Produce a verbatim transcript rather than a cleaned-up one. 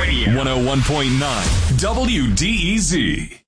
one oh one point nine W D E Z.